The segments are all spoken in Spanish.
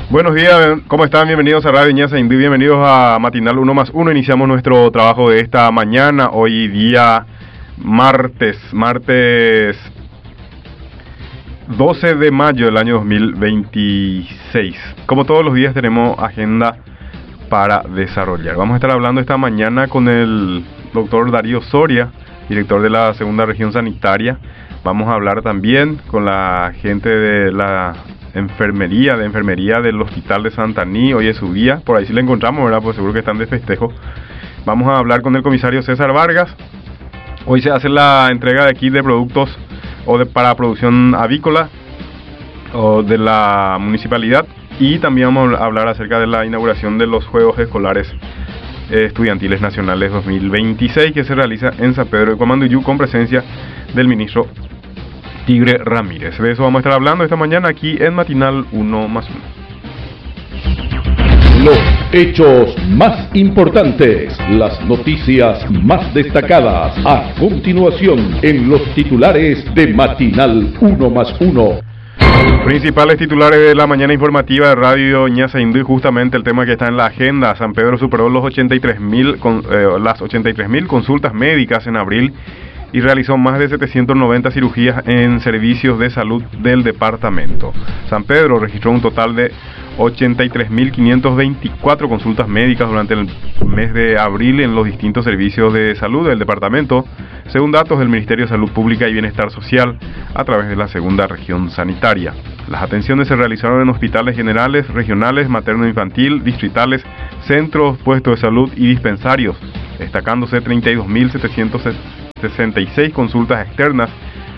Buenos días, ¿cómo están? Bienvenidos a Radio Ñaza Indú, bienvenidos a Matinal 1 más 1. Iniciamos nuestro trabajo de esta mañana, hoy día martes 12 de mayo del año 2026. Como todos los días tenemos agenda para desarrollar. Vamos a estar hablando esta mañana con el doctor Darío Soria, director de la segunda región sanitaria. Vamos a hablar también con la gente de la enfermería del Hospital de Santaní. Hoy es su día, por ahí sí la encontramos, ¿verdad? Pues seguro que están de festejo. Vamos a hablar con el comisario César Vargas. Hoy se hace la entrega de kit de productos para producción avícola o de la municipalidad, y también vamos a hablar acerca de la inauguración de los Juegos Escolares Estudiantiles Nacionales 2026 que se realiza en San Pedro de Cuamanduyú con presencia del ministro Tigre Ramírez. De eso vamos a estar hablando esta mañana aquí en Matinal 1 más 1. Los hechos más importantes, las noticias más destacadas, a continuación en los titulares de Matinal 1 más 1. Principales titulares de la mañana informativa de Radio Ñaza Indú, y justamente el tema que está en la agenda. San Pedro superó las 83.000 consultas médicas en abril y realizó más de 790 cirugías en servicios de salud del departamento. San Pedro registró un total de 83.524 consultas médicas durante el mes de abril en los distintos servicios de salud del departamento, según datos del Ministerio de Salud Pública y Bienestar Social a través de la segunda región sanitaria. Las atenciones se realizaron en hospitales generales, regionales, materno-infantil, distritales, centros, puestos de salud y dispensarios, destacándose 32.766 consultas externas,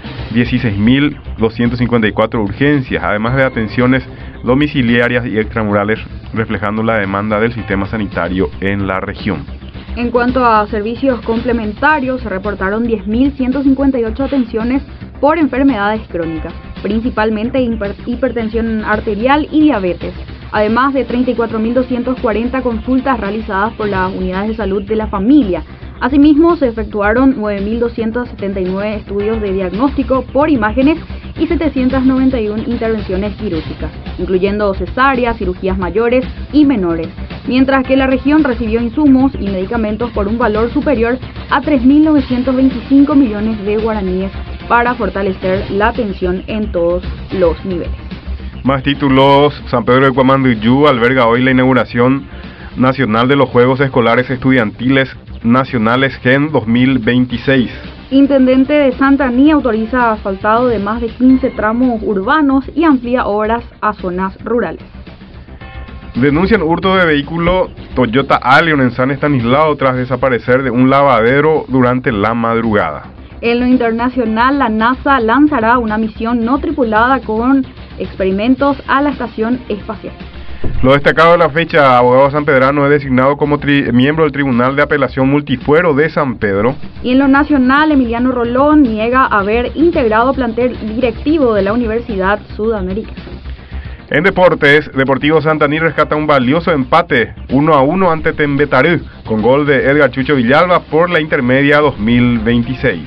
16.254 urgencias, además de atenciones domiciliarias y extramurales, reflejando la demanda del sistema sanitario en la región. En cuanto a servicios complementarios, se reportaron 10.158 atenciones por enfermedades crónicas, principalmente hipertensión arterial y diabetes, además de 34.240 consultas realizadas por las unidades de salud de la familia. Asimismo, se efectuaron 9.279 estudios de diagnóstico por imágenes y 791 intervenciones quirúrgicas, incluyendo cesáreas, cirugías mayores y menores, mientras que la región recibió insumos y medicamentos por un valor superior a 3.925 millones de guaraníes para fortalecer la atención en todos los niveles. Más títulos. San Pedro de Cuamanduyú alberga hoy la inauguración nacional de los Juegos Escolares Estudiantiles Nacionales GEN 2026. Intendente de Santaní autoriza asfaltado de más de 15 tramos urbanos y amplía obras a zonas rurales. Denuncian hurto de vehículo Toyota Allion en San Estanislao tras desaparecer de un lavadero durante la madrugada. En lo internacional, la NASA lanzará una misión no tripulada con experimentos a la estación espacial. Lo destacado de la fecha: abogado sanpedrano es designado como miembro del Tribunal de Apelación Multifuero de San Pedro. Y en lo nacional, Emiliano Rolón niega haber integrado plantel directivo de la Universidad Sudamericana. En deportes, Deportivo Santaní rescata un valioso empate 1-1 ante Tembetarú, con gol de Edgar Chucho Villalba por la intermedia 2026.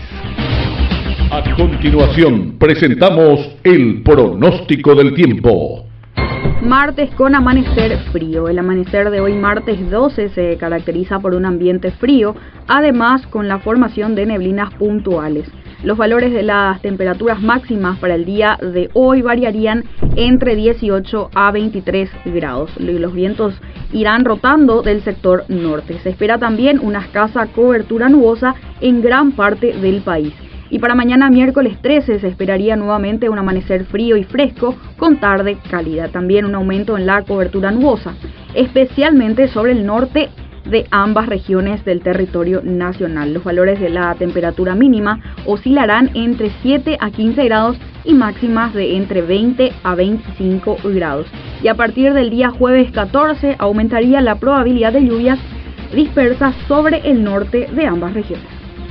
A continuación, presentamos el pronóstico del tiempo. Martes con amanecer frío. El amanecer de hoy, martes 12, se caracteriza por un ambiente frío, además con la formación de neblinas puntuales. Los valores de las temperaturas máximas para el día de hoy variarían entre 18 a 23 grados. Los vientos irán rotando del sector norte. Se espera también una escasa cobertura nubosa en gran parte del país. Y para mañana miércoles 13 se esperaría nuevamente un amanecer frío y fresco con tarde cálida. También un aumento en la cobertura nubosa, especialmente sobre el norte de ambas regiones del territorio nacional. Los valores de la temperatura mínima oscilarán entre 7 a 15 grados y máximas de entre 20 a 25 grados. Y a partir del día jueves 14 aumentaría la probabilidad de lluvias dispersas sobre el norte de ambas regiones.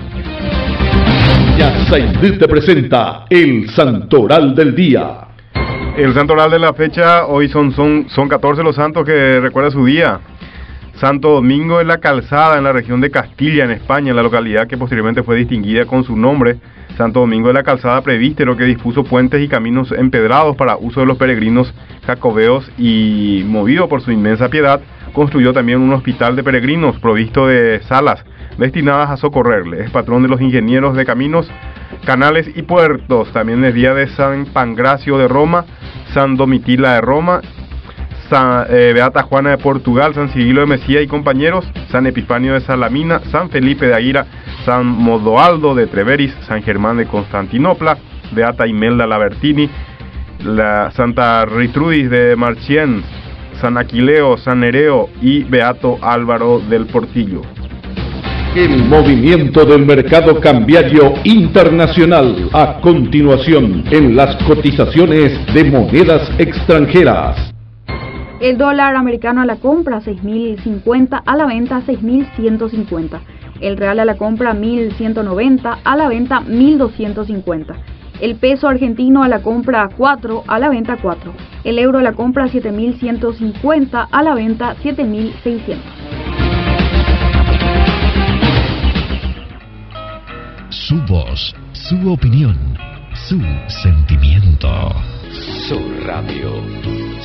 Ñaza Indú te presenta el Santoral del Día. El santoral de la fecha: hoy son 14 los santos que recuerda su día. Santo Domingo de la Calzada, en la región de Castilla, en España, en la localidad que posteriormente fue distinguida con su nombre, Santo Domingo de la Calzada Presbítero, que dispuso puentes y caminos empedrados para uso de los peregrinos jacobeos y, movido por su inmensa piedad, construyó también un hospital de peregrinos provisto de salas destinadas a socorrerle. Es patrón de los ingenieros de caminos, canales y puertos. También es día de San Pangracio de Roma, San Domitila de Roma, Beata Juana de Portugal, San Cirilo de Mesía y compañeros, San Epifanio de Salamina, San Felipe de Aguira, San Modoaldo de Treveris, San Germán de Constantinopla, Beata Imelda Labertini, la Santa Ritrudis de Marchiens, San Aquileo, San Nereo y Beato Álvaro del Portillo. El movimiento del mercado cambiario internacional. A continuación, en las cotizaciones de monedas extranjeras. El dólar americano a la compra 6.050, a la venta 6.150. El real a la compra 1.190, a la venta 1.250. El peso argentino a la compra 4, a la venta 4. El euro a la compra 7.150, a la venta 7.600. Su voz, su opinión, su sentimiento. Su radio.